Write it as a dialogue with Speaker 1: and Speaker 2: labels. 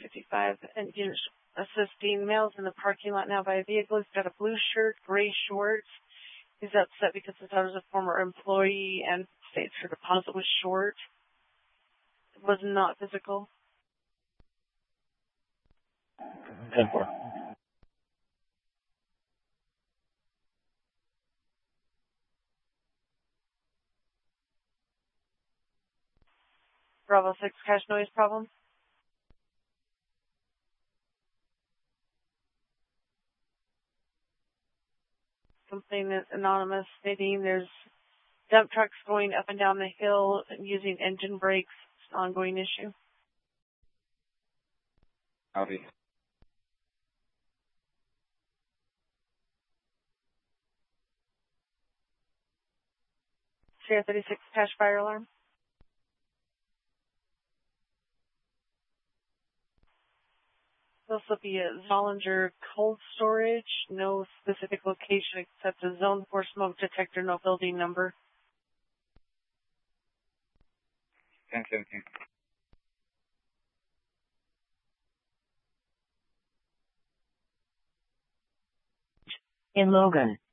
Speaker 1: 1055. And assisting males in the parking lot now by a vehicle. He's got a blue shirt, gray shorts. He's upset because his daughter's a former employee and states her deposit was short. It was not physical.
Speaker 2: 10-4.
Speaker 1: Bravo 6, cash noise problem. Complainant anonymous stating there's dump trucks going up and down the hill and using engine brakes. It's an ongoing issue.
Speaker 2: Howdy.
Speaker 1: Sierra 36, cash fire alarm. There'll also be a Zollinger cold storage, no specific location except a zone 4 smoke detector, no building number.
Speaker 2: 10-17.
Speaker 3: In Logan,